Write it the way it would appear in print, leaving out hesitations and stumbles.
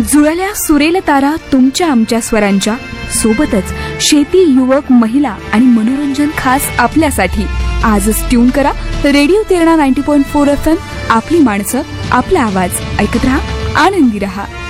जुळल्या सुरेल तारा तुमच्या आमच्या स्वरांच्या, सोबतच शेती, युवक, महिला आणि मनोरंजन खास आपल्यासाठी. आजच ट्यून करा रेडिओ तिरणा 90.4 FM. आपली माणसं, आपला आवाज. ऐकत रहा, आनंदी रहा.